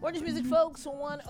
Orange Music, folks,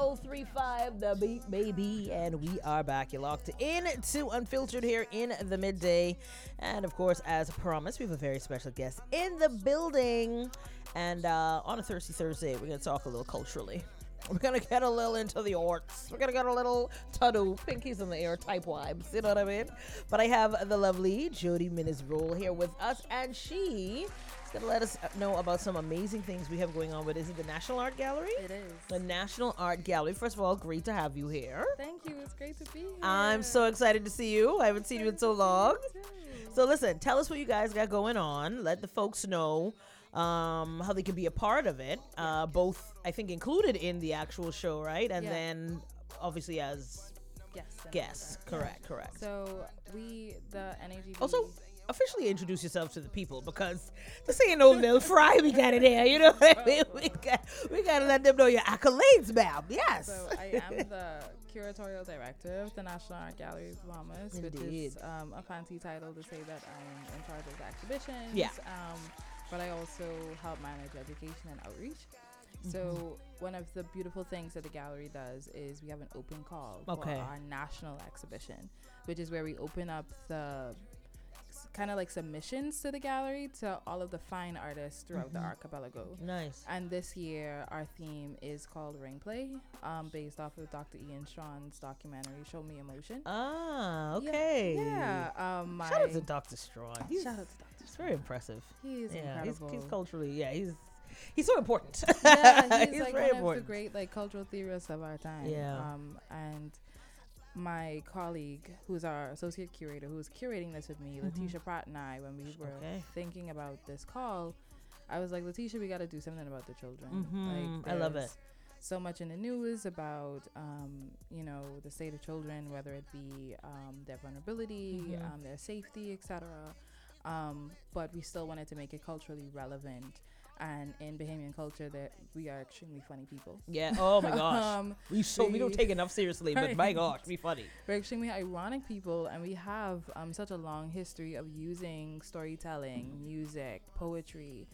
1035 The Beat, baby. And we are back. You're locked in to Unfiltered here in the midday. And of course, as promised, we have a very special guest in the building. And on a Thirsty Thursday, we're going to talk a little culturally. We're going to get a little into the arts. We're going to get a little Tadu, pinkies in the air type vibes. You know what I mean? But I have the lovely Jody Minnesroll here with us. And she going to let us know about some amazing things we have going on with, is it the National Art Gallery? It is. The National Art Gallery. First of all, great to have you here. Thank you. It's great to be here. I'm so excited to see you. I haven't seen you in so long. So listen, tell us what you guys got going on. Let the folks know how they can be a part of it. Both, I think, included in the actual show, right? And then obviously as guests. Correct. So the NAGB. Also, officially introduce yourself to the people, because this ain't no little fry we got in here, you know what I mean? We got to let them know your accolades, ma'am. Yes. So I am the curatorial director of the National Art Gallery of Bahamas, which is a fancy title to say that I'm in charge of the exhibitions. Yeah. But I also help manage education and outreach. So one of the beautiful things that the gallery does is we have an open call for our national exhibition, which is where we open up the kind of like submissions to the gallery to all of the fine artists throughout the archipelago. Nice. And this year our theme is called Ring Play, based off of Dr. Ian Strawn's documentary Show Me Emotion. Ah, okay. Yeah. Shout out to Dr. Strawn. Shout out to Dr. He's very impressive. He's incredible. He's culturally, he's so important. Yeah, he's like very one important. of the great like cultural theorists of our time. Yeah. And my colleague, who's our associate curator, who's curating this with me, Letitia Pratt, and I, when we were thinking about this call, I was like, Letitia, we got to do something about the children. Like, I love it. So much in the news about, the state of children, whether it be their vulnerability, their safety, etc. But we still wanted to make it culturally relevant. And in Bahamian culture, that we are extremely funny people. Yeah. Oh my gosh. We don't take enough seriously, but my gosh, we funny. We're extremely ironic people, and we have such a long history of using storytelling, music, poetry,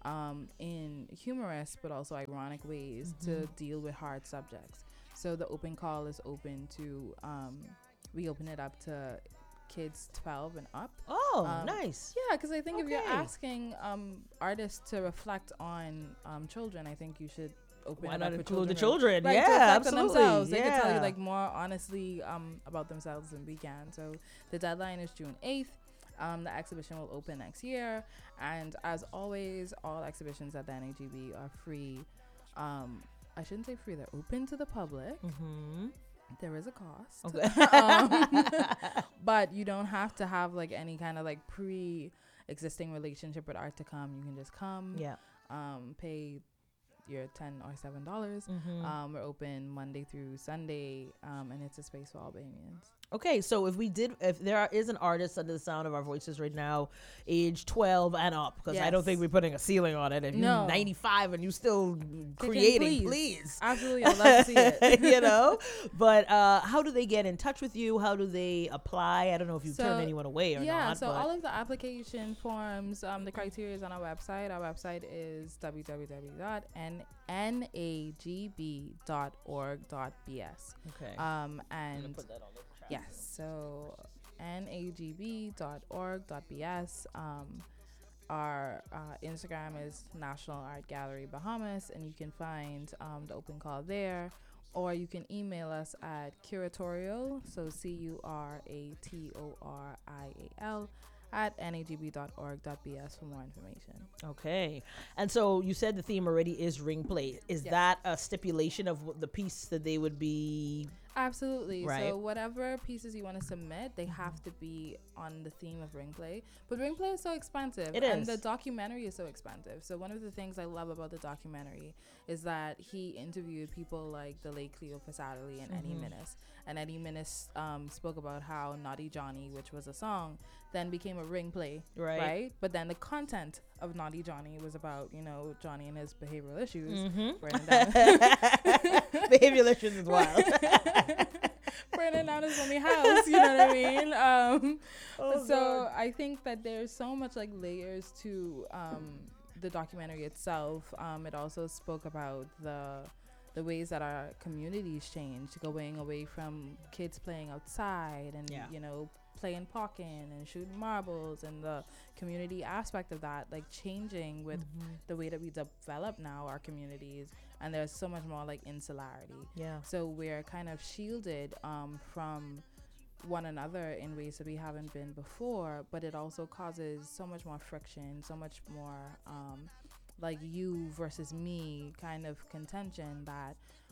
in humorous but also ironic ways to deal with hard subjects. So the open call is open to. We open it up to kids 12 and up. Oh, nice. Yeah, because I think if you're asking artists to reflect on children, I think you should open it up for include children. the children? Right, Yeah, absolutely. Themselves. They can tell you like more honestly about themselves than we can. So the deadline is June 8th. The exhibition will open next year, and as always, all exhibitions at the NAGB are free. I shouldn't say free; they're open to the public. There is a cost, but you don't have to have like any kind of like pre-existing relationship with art to come. You can just come, pay your $10 or $7. We're open Monday through Sunday, and it's a space for all Bahamians. Okay, so if there is an artist under the sound of our voices right now, age 12 and up, because I don't think we're putting a ceiling on it. If you're 95 and you still creating, please. Absolutely, I'd love to see it. But how do they get in touch with you? How do they apply? I don't know if you turn anyone away or not. Yeah, so all of the application forms, the criteria is on our website. Our website is www.nagb.org.bs. Okay. And I'm gonna put that on the chat. yes, so nagb.org.bs. Our Instagram is National Art Gallery Bahamas, and you can find the open call there, or you can email us at curatorial, so CURATORIAL at nagb.org.bs for more information. Okay. And so you said the theme already is ring play. Is that a stipulation of the piece that they would be? Absolutely. Right. So whatever pieces you want to submit, they have to be on the theme of ring play. But ring play is so expensive. And the documentary is so expensive. So one of the things I love about the documentary is that he interviewed people like the late Cleopas Adderley and Eddie Minnis. And Eddie Minnis spoke about how Naughty Johnny, which was a song, then became a ring play. Right? But then the content of Naughty Johnny was about, Johnny and his behavioral issues. Behavioral issues is wild. Burning down his mommy house, you know what I mean? So God. I think that there's so much like layers to the documentary itself. It also spoke about the the ways that our communities changed, going away from kids playing outside and you know, playing pocket and shooting marbles, and the community aspect of that like changing with the way that we develop now our communities, and there's so much more like insularity. So we're kind of shielded from one another in ways that we haven't been before, but it also causes so much more friction, so much more like you versus me kind of contention that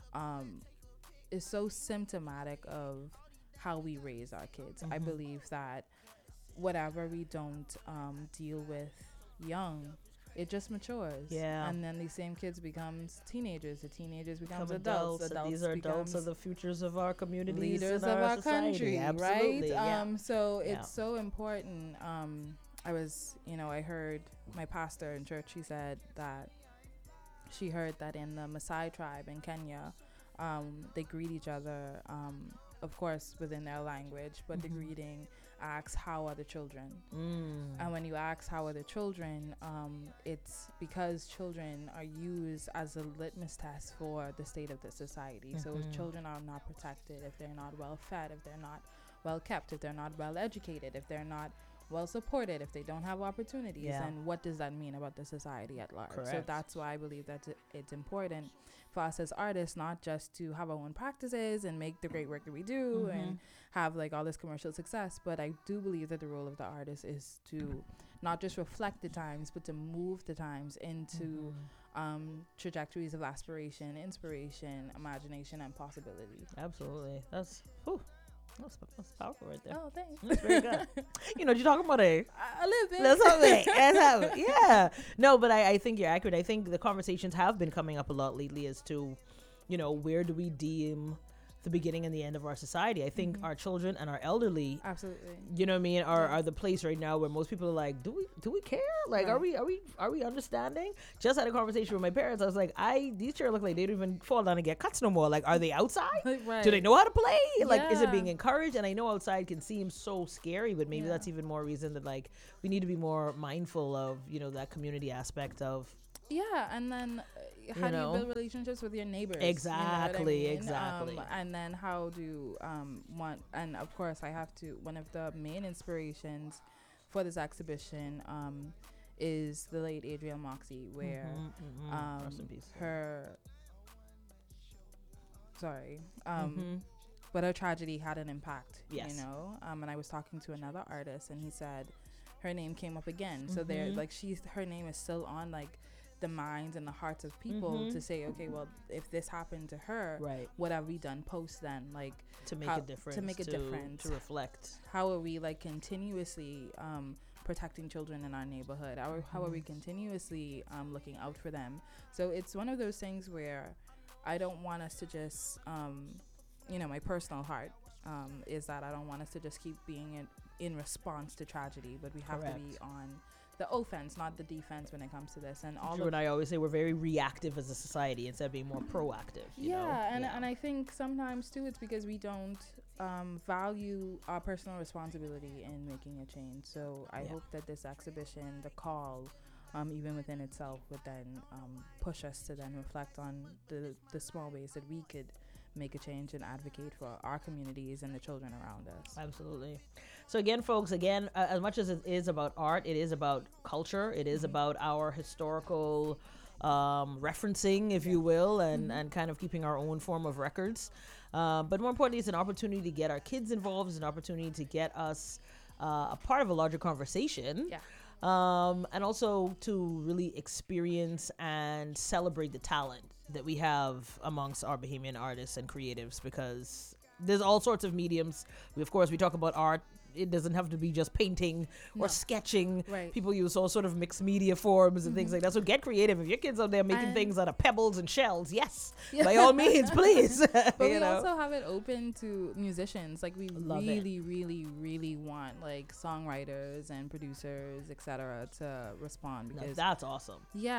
is so symptomatic of how we raise our kids. I believe that whatever we don't deal with young, it just matures. And then these same kids becomes teenagers. The teenagers becomes adults. These are adults are the futures of our communities, leaders of our country. Absolutely. Right? So it's so important. I heard my pastor in church, she said that she heard that in the Maasai tribe in Kenya, they greet each other, of course, within their language, but the greeting asks, how are the children? And when you ask, how are the children, it's because children are used as a litmus test for the state of the society. So if children are not protected, if they're not well fed, if they're not well kept, if they're not well educated, if they're not well supported, if they don't have opportunities, and what does that mean about the society at large? So that's why I believe that it's important for us as artists not just to have our own practices and make the great work that we do and have like all this commercial success, but I do believe that the role of the artist is to not just reflect the times, but to move the times into trajectories of aspiration, inspiration, imagination, and possibility. Absolutely. That's powerful right there. Oh, thanks. That's very good. You're talking about a little bit. That's something. Yeah. No, but I think you're accurate. I think the conversations have been coming up a lot lately as to, where do we deem the beginning and the end of our society. I think our children and our elderly, absolutely, you know what I mean, are the place right now where most people are like, do we care? Like, are we understanding? Just had a conversation with my parents. I was like, these children look like they don't even fall down and get cuts no more. Like, are they outside? Do they know how to play? Like, is it being encouraged? And I know outside can seem so scary, but maybe that's even more reason that like we need to be more mindful of that community aspect of. And then how do you build relationships with your neighbors? Exactly, exactly. And then how do and of course I have to, one of the main inspirations for this exhibition is the late Adrienne Moxie, where rest in peace. But her tragedy had an impact, and I was talking to another artist and he said her name came up again. So there, like, her name is still on like the minds and the hearts of people to say, okay, well, if this happened to her, what have we done post then, like to make a difference, to reflect. How are we like continuously protecting children in our neighborhood? How are we continuously looking out for them? So it's one of those things where I don't want us to just my personal heart is that I don't want us to just keep being in response to tragedy, but we have to be on the offense, not the defense, when it comes to this. And Drew and I always say we're very reactive as a society instead of being more proactive. And I think sometimes too it's because we don't value our personal responsibility in making a change. So I hope that this exhibition, the call, even within itself, would then push us to then reflect on the small ways that we could make a change and advocate for our communities and the children around us. Absolutely. So again, folks, as much as it is about art, it is about culture. It is about our historical referencing, if you will, and kind of keeping our own form of records. But more importantly, it's an opportunity to get our kids involved. It's an opportunity to get us a part of a larger conversation. And also to really experience and celebrate the talent that we have amongst our Bahamian artists and creatives, because there's all sorts of mediums. We talk about art. It doesn't have to be just painting or sketching. People use all sort of mixed media forms and things like that. So get creative. If your kids out there making things out of pebbles and shells, by all means, please. But we also have it open to musicians. Like, we really, really, really want like songwriters and producers, etc., to respond, because that's awesome.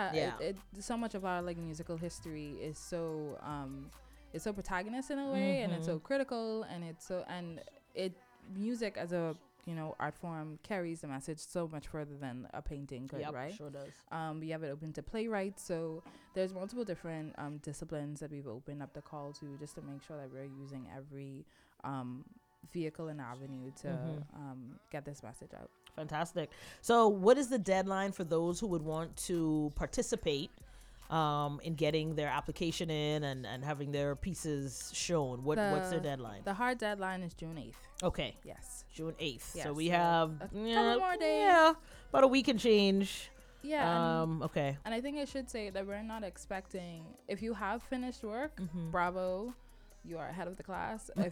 So much of our like musical history is so it's so protagonist in a way, and it's so critical, and music as a art form carries the message so much further than a painting could, right? Sure does. We have it open to playwrights, so there's multiple different disciplines that we've opened up the call to, just to make sure that we're using every vehicle and avenue to get this message out. Fantastic. So what is the deadline for those who would want to participate in getting their application in and having their pieces shown? What's their deadline? The hard deadline is June 8th. Okay. Yes. June 8th. Yes, so we have a couple more days. Yeah, about a week and change. Yeah. Okay. And I think I should say that we're not expecting, if you have finished work, bravo, you are ahead of the class. But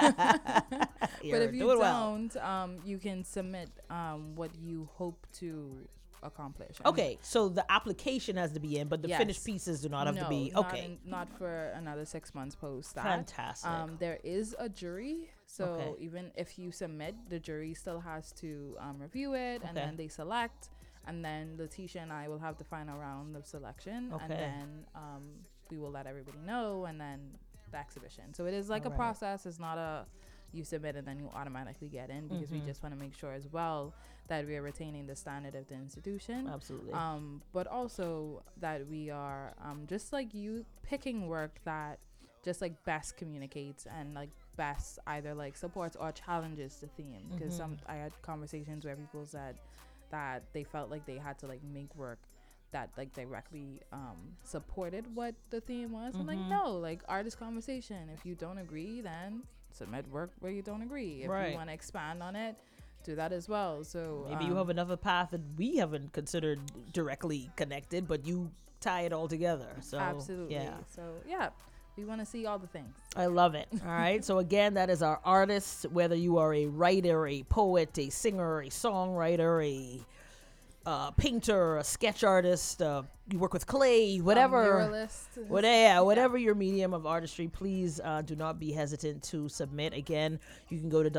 if you don't, you can submit what you hope to accomplish. Okay, so the application has to be in, but the finished pieces do not have to be. Okay. Not for another 6 months post that. Fantastic. There is a jury, so even if you submit, the jury still has to review it, and then they select, and then Letitia and I will have the final round of selection, and then we will let everybody know, and then the exhibition. So it is like a process. It's not a you submit and then you automatically get in, because we just want to make sure as well that we are retaining the standard of the institution. Absolutely. But also that we are just like you picking work that just like best communicates and like best either like supports or challenges the theme, because I had conversations where people said that they felt like they had to like make work that like directly supported what the theme was. I'm like, no, like artist conversation. If you don't agree, then submit work where you don't agree. If you want to expand on it, do that as well. So maybe you have another path that we haven't considered directly connected, but you tie it all together. So absolutely. Yeah. So yeah, we want to see all the things. I love it. All right. So again, that is our artists, whether you are a writer, a poet, a singer, a songwriter, a painter, a sketch artist, you work with clay, whatever, whatever your medium of artistry, please do not be hesitant to submit. Again, you can go to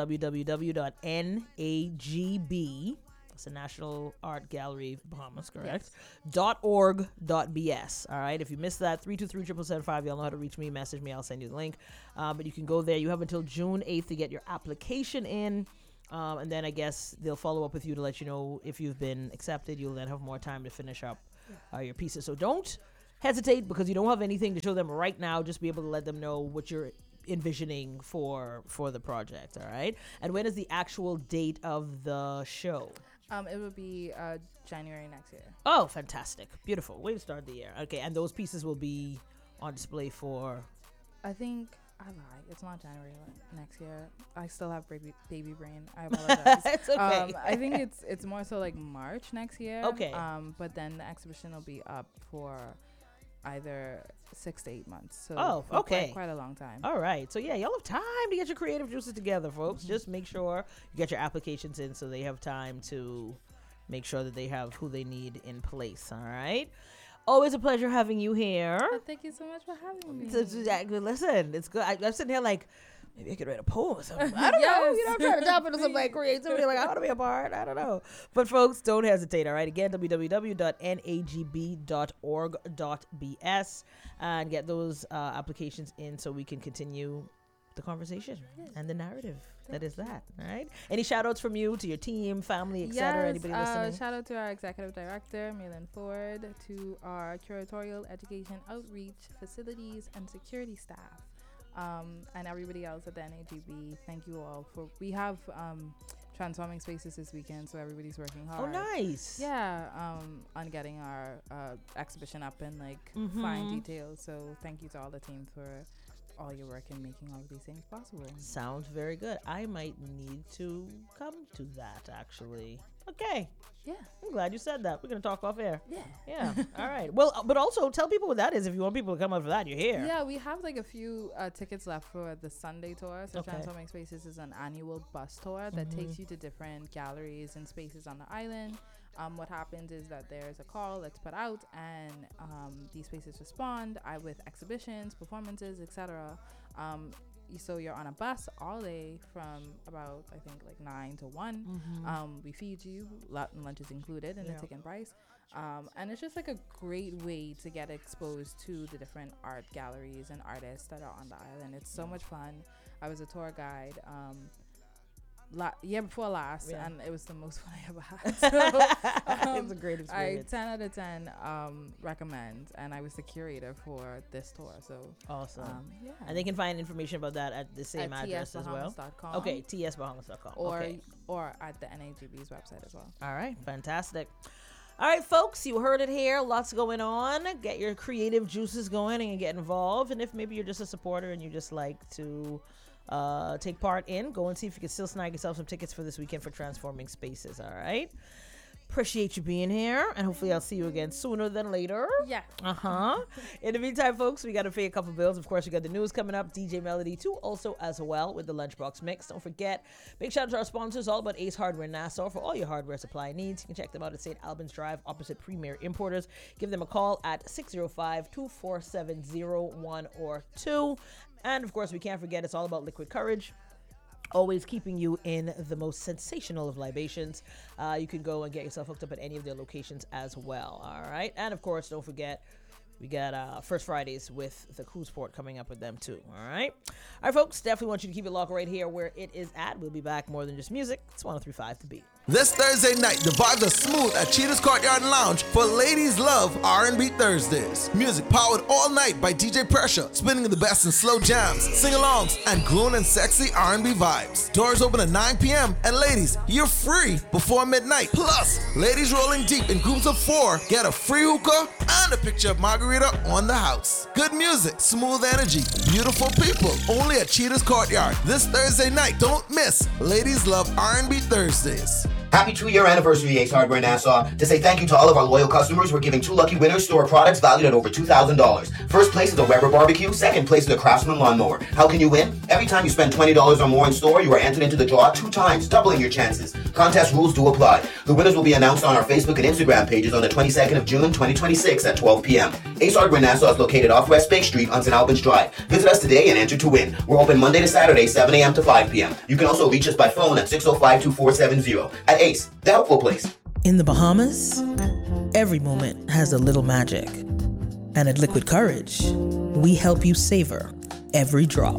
www.nagb, that's the National Art Gallery of Bahamas, correct? Yes. .org.bs. All right. If you missed that, 323-775, y'all know how to reach me. Message me. I'll send you the link. But you can go there. You have until June 8th to get your application in. And then I guess they'll follow up with you to let you know if you've been accepted. You'll then have more time to finish up your pieces. So don't hesitate, because you don't have anything to show them right now. Just be able to let them know what you're envisioning for the project. All right. And when is the actual date of the show? It will be January next year. Oh, fantastic. Beautiful. Way to start the year. Okay. And those pieces will be on display for, I think, I lied. It's not January next year. I still have baby brain. I apologize. It's okay. I think it's more so like March next year. Okay. But then the exhibition will be up for either 6 to 8 months. So quite a long time. All right. So yeah, y'all have time to get your creative juices together, folks. Just make sure you get your applications in so they have time to make sure that they have who they need in place. All right. Always a pleasure having you here. Thank you so much for having me. Listen, it's good. I'm sitting here like, maybe I could write a poem or something. I don't know. I'm trying to jump into some like creativity. Like, I want to be a part. I don't know. But folks, don't hesitate. All right. Again, www.nagb.org.bs and get those applications in so we can continue the conversation and the narrative. That is that. All right. Any shout outs from you to your team, family, etc.? Anybody listening? Shout out to our executive director, Malin Ford, to our curatorial, education, outreach, facilities, and security staff, and everybody else at the NAGB. Thank you all we have Transforming Spaces this weekend, so everybody's working hard. Oh, nice. Yeah, on getting our exhibition up in like fine details. So thank you to all the team for all your work in making all of these things possible. Sounds very good. I might need to come to that, actually. Okay. Yeah. I'm glad you said that. We're going to talk off air. Yeah. All right. Well, but also tell people what that is. If you want people to come out for that, you're here. Yeah, we have like a few tickets left for the Sunday tour. So Transforming Spaces is an annual bus tour that takes you to different galleries and spaces on the island. What happens is that there's a call that's put out, and these spaces respond with exhibitions, performances, etc. So you're on a bus all day from about, I think, like 9 to 1. We feed you, lunch is included in the ticket price. And it's just like a great way to get exposed to the different art galleries and artists that are on the island. It's so much fun. I was a tour guide year before last, and it was the most fun I ever had. So, it's a great experience. 10 out of 10 recommend, and I was the curator for this tour. So awesome. And they can find information about that at the same address as well. Okay, tsbahamas.com. Or at the NAGB's website as well. All right, fantastic. All right, folks, you heard it here. Lots going on. Get your creative juices going and get involved. And if maybe you're just a supporter and you just like to take part in, go and see if you can still snag yourself some tickets for this weekend for Transforming Spaces. All right. Appreciate you being here, and hopefully I'll see you again sooner than later. Yeah. In the meantime, folks, we got to pay a couple bills. Of course, we got the news coming up. DJ Melody too, also as well with the Lunchbox Mix. Don't forget, big shout out to our sponsors, all about Ace Hardware Nassau for all your hardware supply needs. You can check them out at St. Albans Drive, opposite Premier Importers. Give them a call at 605-247-01 or 2. And of course, we can't forget, it's all about Liquid Courage. Always keeping you in the most sensational of libations. You can go and get yourself hooked up at any of their locations as well. All right. And of course, don't forget, we got First Fridays with the Cruise Port coming up with them too. All right. All right, folks. Definitely want you to keep it locked right here where it is at. We'll be back. More than just music. It's 103.5 The Beat. This Thursday night, the vibes are smooth at Cheetah's Courtyard Lounge for Ladies Love R&B Thursdays. Music powered all night by DJ Pressure, spinning the best in slow jams, sing-alongs, and grown and sexy R&B vibes. Doors open at 9 p.m. and ladies, you're free before midnight. Plus, ladies rolling deep in groups of 4 get a free hookah and a picture of Margarita on the house. Good music, smooth energy, beautiful people. Only at Cheetah's Courtyard this Thursday night. Don't miss Ladies Love R&B Thursdays. Happy 2-year anniversary, Ace Hardware Nassau. To say thank you to all of our loyal customers, we're giving 2 lucky winners store products valued at over $2,000. First place is a Weber barbecue. Second place is a Craftsman lawnmower. How can you win? Every time you spend $20 or more in store, you are entered into the draw 2 times, doubling your chances. Contest rules do apply. The winners will be announced on our Facebook and Instagram pages on the 22nd of June, 2026 at 12 p.m. Ace Hardware Nassau is located off West Bay Street on St. Albans Drive. Visit us today and enter to win. We're open Monday to Saturday, 7 a.m. to 5 p.m. You can also reach us by phone at 605-2470. At Ace, the helpful place. In the Bahamas, every moment has a little magic. And at Liquid Courage, we help you savor every drop.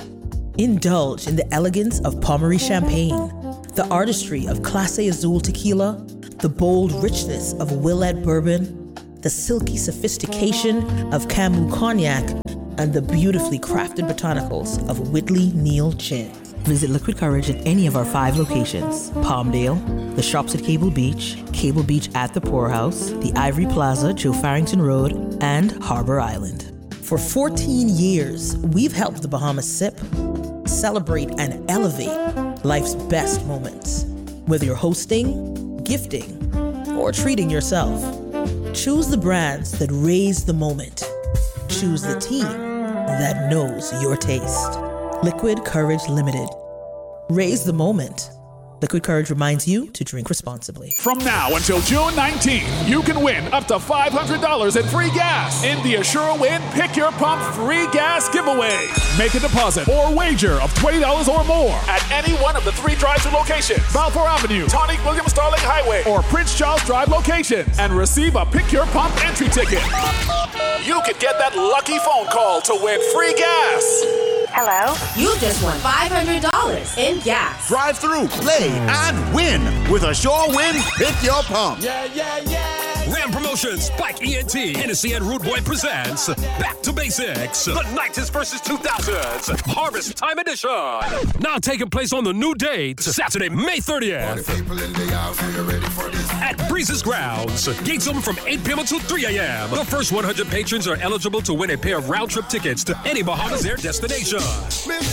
Indulge in the elegance of Pommery Champagne, the artistry of Clase Azul Tequila, the bold richness of Willett Bourbon, the silky sophistication of Camus Cognac, and the beautifully crafted botanicals of Whitley Neal Gin. Visit Liquid Courage at any of our 5 locations: Palmdale, the shops at Cable Beach at the Poorhouse, the Ivory Plaza, Joe Farrington Road, and Harbor Island. For 14 years, we've helped the Bahamas sip, celebrate, and elevate life's best moments. Whether you're hosting, gifting, or treating yourself, choose the brands that raise the moment. Choose the team that knows your taste. Liquid Courage Limited. Raise the moment. Liquid Courage reminds you to drink responsibly. From now until June 19th, you can win up to $500 in free gas in the Assura Win Pick Your Pump free gas giveaway. Make a deposit or wager of $20 or more at any one of the 3 drive-thru locations: Balfour Avenue, Tonic William Starling Highway, or Prince Charles Drive locations, and receive a Pick Your Pump entry ticket. You could get that lucky phone call to win free gas. Hello? You just won $500 in gas. Drive through, play, and win with Assura Win Pick Your Pump. Yeah. Ram Promotions, Spike ENT, Hennessy and Rude Boy presents Back to Basics, the 90s versus 2000s, Harvest Time Edition. Now taking place on the new date, Saturday, May 30th. At Breezes Grounds. Gates open from 8 p.m. until 3 a.m. The first 100 patrons are eligible to win a pair of round-trip tickets to any Bahamas Air destination.